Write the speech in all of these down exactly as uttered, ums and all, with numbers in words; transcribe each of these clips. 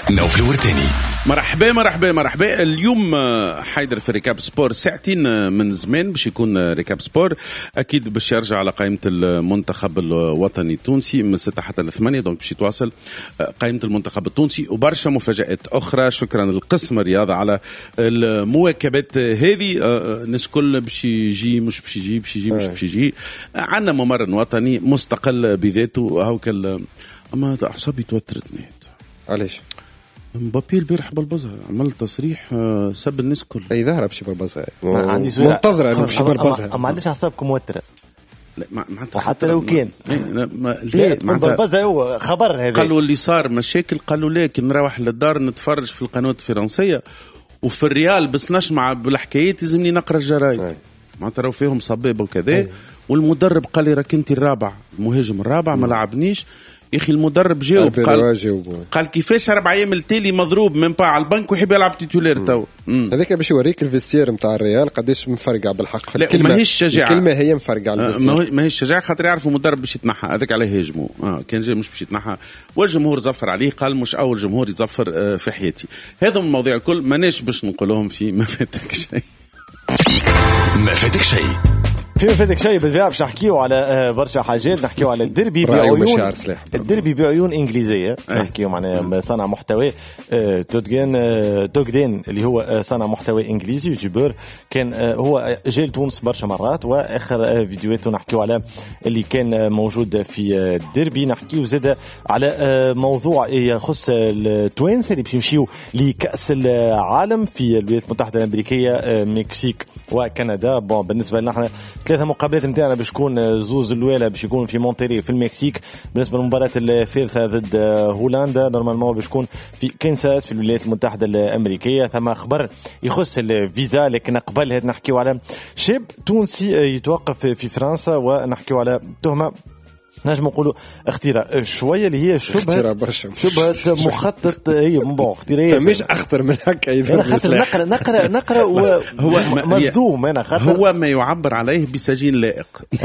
نوف الورتاني. مرحبا مرحبا مرحبا. اليوم حيدر في ركاب سبور ساعتين من زمان باش يكون ركاب سبور، اكيد باش يرجع على قائمه المنتخب الوطني التونسي من ستة حتى لثمانية، دونك باش يتواصل قائمه المنتخب التونسي وبرشا مفاجات اخرى. شكرا للقسم الرياضه على المواكبات هذه. الناس الكل باش يجي مش باش يجي باش يجي مش باش يجي. عندنا ممر وطني مستقل بذاته. هاوك اما اعصابي توترتني. علاش؟ مبابي البارح بلبزها عمل تصريح سب الناس كل اي ظهر باش يبلبزها. عندي سؤال منتظره انه باش يبلبزها. ما عنديش اعصابكم موتره. لا ما حتى لو كان ليه بلبزها هو خبر هذا. قالوا اللي صار مشاكل، قالوا لكن نروح للدار نتفرج في القنوات الفرنسيه وفي الريال بس نسمع بالحكايات لازمني نقرا الجرايد. ما تراو فيهم صبابه وكذا. والمدرب قال لي راك انت الرابع، المهاجم الرابع ما لعبنيش يا اخي. المدرب جاوب قال, قال كيفاش اربع ايام التالي مضروب من با على البنك ويحب يلعب تيتولير تو. هذاك باش يوريك الفيستير نتاع الريال قداش مفرقع بالحق. لا ماهيش شجاعه، الكلمه هي مفرقع الفيستير. ماهيش شجاعه خاطر يعرفوا المدرب باش يتنحى، هذاك عليه هاجموا. اه كان جاي مش باش يتنحى والجمهور زفر عليه، قال مش اول جمهور يزفر آه في حياتي. هذا من المواضيع الكل ماناش باش نقولهم في ما فاتك شيء. ما فاتك شيء في ما فاتك شيء بالبيع. باش نحكيو على برشا حاجات. نحكيو على الديربي بعيون الديربي بعيون انجليزيه. نحكيو معناها صانع محتوى تودجين توغدين اللي هو صانع محتوى انجليزي يوتيوبر. كان هو جاي لتونس برشا مرات، واخر فيديوهاته نحكيو على اللي كان موجود في الديربي. نحكيو زاد على موضوع يخص التوانسه اللي باش يمشيو لكاس العالم في الولايات المتحده الامريكيه، مكسيك وكندا. بون بالنسبه لنا احنا ثلاثة مقابلات متاعنا باش تكون زوز الأولى باش يكون في مونتري في المكسيك. بالنسبة للمباراة الثالثة ضد هولندا نورمالمون باش تكون في كنساس في الولايات المتحدة الأمريكية. ثم خبر يخص الفيزا، لكن قبل نحكيو على شاب تونسي يتوقف في فرنسا، ونحكيو على تهمة نجم نقولوا اختراع شويه اللي هي شبهه شبهه مخطط. هي بون اختراع مش اخطر من هكا. اذا خاطر نقرا نقرا نقرا هو مصدوم. انا خاطر هو ما يعبر عليه بسجين لائق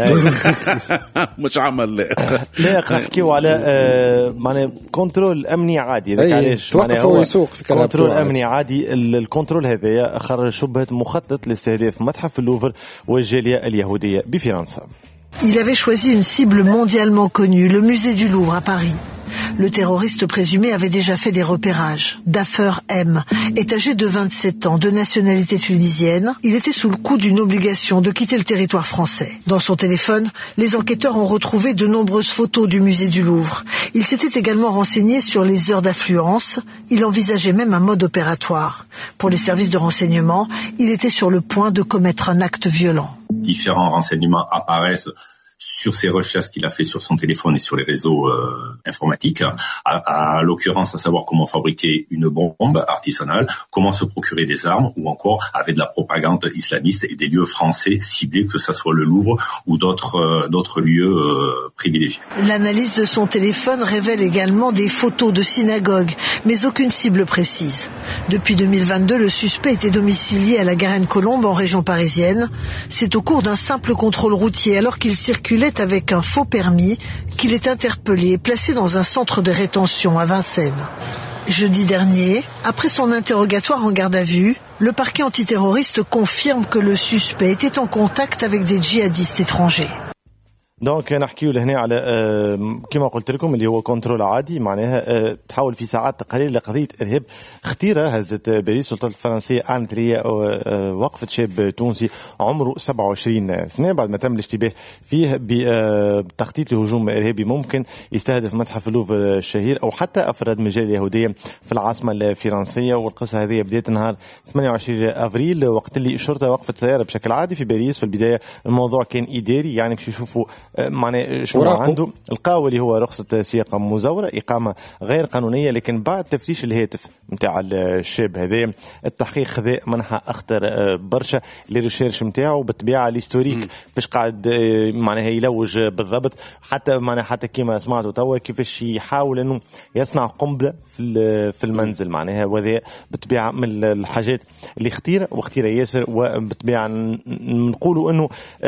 مش عمل لائق. لائق نحكيو على معناها كنترول امني عادي. هذاك علاش توقف هو يسوق في كنترول امني عادي. الكنترول هذايا خرج شبهه مخطط لاستهداف متحف اللوفر والجاليه اليهوديه بفرنسا. Il avait choisi une cible mondialement connue, le musée du Louvre à Paris. Le terroriste présumé avait déjà fait des repérages. Dafer M est âgé de vingt-sept ans, de nationalité tunisienne. Il était sous le coup d'une obligation de quitter le territoire français. Dans son téléphone, les enquêteurs ont retrouvé de nombreuses photos du musée du Louvre. Il s'était également renseigné sur les heures d'affluence. Il envisageait même un mode opératoire. Pour les services de renseignement, il était sur le point de commettre un acte violent. Différents renseignements apparaissent sur ses recherches qu'il a fait sur son téléphone et sur les réseaux euh, informatiques, à, à l'occurrence à savoir comment fabriquer une bombe artisanale, comment se procurer des armes, ou encore avec de la propagande islamiste et des lieux français ciblés, que ce soit le Louvre ou d'autres euh, d'autres lieux euh, privilégiés. L'analyse de son téléphone révèle également des photos de synagogues, mais aucune cible précise. Depuis deux mille vingt-deux, le suspect était domicilié à la Garenne-Colombe en région parisienne. C'est au cours d'un simple contrôle routier, alors qu'il circulait avec un faux permis, qu'il est interpellé et placé dans un centre de rétention à Vincennes. Jeudi dernier, après son interrogatoire en garde à vue, le parquet antiterroriste confirme que le suspect était en contact avec des djihadistes étrangers. دونك نحكيو لهنا على كما قلت لكم اللي هو كنترول عادي. معناها تحول في ساعات قليله لقضيه ارهاب خطيره هزت باريس. السلطات الفرنسيه اعلنت لي وقفت شاب تونسي عمره سبعة وعشرين سنه بعد ما تم الاشتباه فيه بتخطيط لهجوم ارهابي ممكن يستهدف متحف اللوفر الشهير او حتى افراد مجال اليهوديه في العاصمه الفرنسيه. والقصه هذه بدات نهار ثمانية وعشرين افريل وقت اللي الشرطه وقفت سياره بشكل عادي في باريس. في البدايه الموضوع كان اداري، يعني باش يشوفوا معنى شو عنده. القاوة اللي هو رخصة سياقة مزورة، إقامة غير قانونية. لكن بعد تفتيش الهاتف متاع الشاب هذا التحقيق خذا منحى أخطر برشا للريشيرش متاعه بالطبيعة الهستوريك فاش قاعد معناها يلوج بالضبط. حتى معناها حتى كما سمعتوا توا كيفاش يحاول إنه يصنع قنبلة في في المنزل. معناها وذا بالطبيعة من الحاجات اللي خطيرة وخطيرة ياسر. وبالطبيعة نقولوا إنه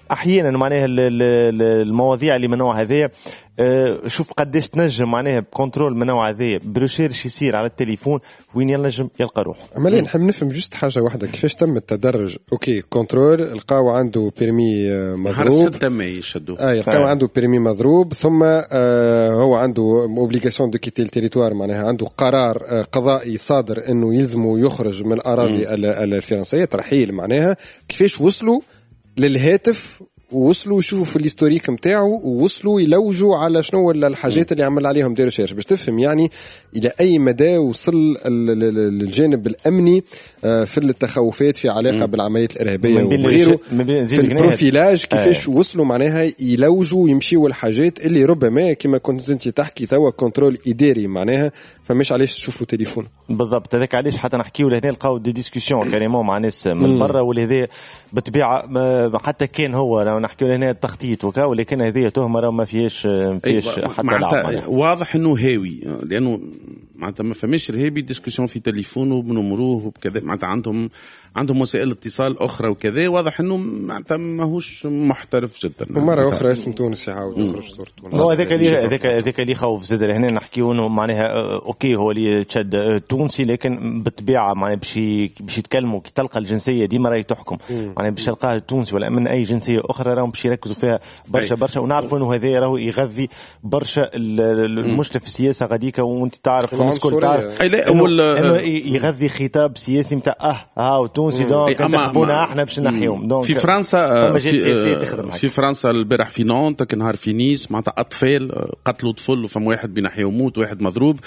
احيانا معناها المواضيع اللي من نوع هذا شوف قديش تنجم معناها بكنترول من نوع هذا بريشيرش يصير على التليفون وين ينجم يلقى روحه. عمليا نحب نفهم جست حاجه واحده كيفاش تم التدرج. اوكي كنترول لقاو عنده بيرمي مضروب ستة ماي يشدوا اه لقاو عنده بيرمي مضروب ثم آه هو عنده اوبليغاسيون دو كيتي التيريتوار معناها عنده قرار آه قضائي صادر انه يلزمه يخرج من الاراضي الفرنسيه ترحيل معناها. كيفاش وصلوا للهاتف ووصلوا يشوفوا في الهيستوريك نتاعو ووصلوا يلوجوا على شنو الحاجات اللي عمل عليهم دي ريشيرش باش تفهم يعني الى اي مدى وصل الجانب الامني في التخوفات في علاقه بالعمليات الارهابيه وغيره في البروفيلاج كيفاش آه. وصلوا معناها يلوجوا يمشيوا الحاجات اللي ربما كما كنت انت تحكي توا كنترول اداري معناها فمش علاش تشوفوا تليفون بالضبط. هذاك علاش حتى نحكيو لهنا نلقاو دي ديسكوسيون كاريمون مع ناس من برا ولهذا بطبيعه حتى كان هو نحكيو لهنا التخطيط وكا ولكن هذه تهمه راه ما فيهاش ما فيهاش حتى لعب. واضح انه هاوي لانه معناتها ما فماش رهيبي ديسكوسيون في تليفونه وبنمروه وكذا معناتها عندهم عندهم وسائل اتصال اخرى وكذا. واضح انه معناتها ماهوش محترف جدا. ومره اخرى اسم تونس يعاود يخرج صورة تونس. هو هذاك اللي هذاك هذاك اللي خوف زاد لهنا نحكيو انه معناها اوكي هو اللي تشد تونسي لكن بالطبيعه معناها باش باش يتكلموا كي تلقى الجنسيه ديما راهي تحكم معناها باش تلقاه التونسي ولا من اي جنسيه اخرى راهم باش يركزوا فيها برشا برشا ونعرفوا انه هذا راهو يغذي برشا المشكله في السياسه غاديك وانت تعرف الناس الكل تعرف انه يغذي خطاب سياسي نتاع اه ها تونسي دونك تحبونا احنا باش نحيهم. دونك في فرنسا في, في فرنسا البارح في نونت كان نهار في نيس معناتها اطفال قتلوا طفل وفم واحد بينحي يموت واحد مضروب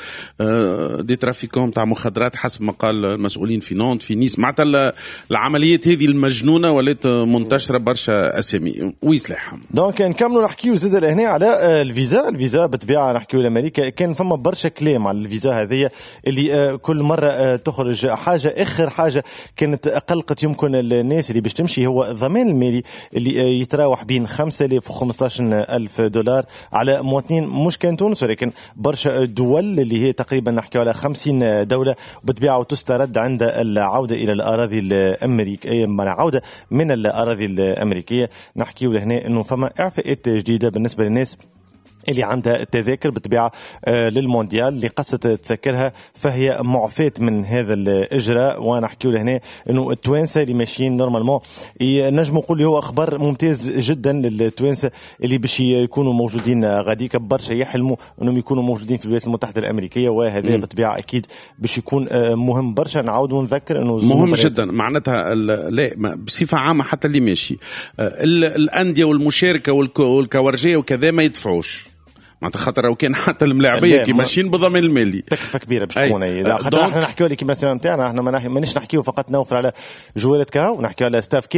دي ترافيكون تاع مخدرات حسب ما قال المسؤولين في نونت في نيس. معناتها العمليات هذه المجنونه ولات منتشره برشا اسامي ويصلحهم. دونك نكملوا نحكيو زاد لهنا على الفيزا. الفيزا بالطبيعه نحكيو لامريكا كان فما برشا كلام على الفيزا هذه اللي كل مره تخرج حاجه. اخر حاجه كانت قلقت يمكن الناس اللي باش تمشي هو الضمان المالي اللي يتراوح بين خمسة آلاف وخمسطاش ألف دولار على مواطنين مش كان تونس ولكن برشا دول اللي هي تقريبا نحكي على خمسين دولة بالطبيعة وتسترد عند العودة إلى الأراضي الأمريكية من عودة من الأراضي الأمريكية. نحكي لهنا إنه فما إعفاءات جديدة بالنسبة للناس اللي عندها التذاكر بالطبيعة للمونديال اللي قصت تسكرها فهي معفاة من هذا الإجراء. ونحكيو لهنا إنه التوانسة اللي ماشيين نورمالمون نجم نقول هو أخبار ممتاز جدا للتوانسة اللي باش يكونوا موجودين غاديك برشا يحلموا إنهم يكونوا موجودين في الولايات المتحدة الأمريكية وهذا بالطبيعة أكيد باش يكون مهم برشا. نعاود ونذكر إنه مهم جدا معناتها لا بصفة عامة حتى اللي ماشي الأندية والمشاركة والكورجية وكذا ما يدفعوش معناتها خاطر لو كان حتى الملاعبيه كي ماشيين بالضمان المالي تكلفه كبيره باش تكون هي. خاطر احنا نحكيو لك كيما سمعنا نتاعنا احنا مانيش نحكيو فقط نوفر على جوالات كا ونحكيو على ستاف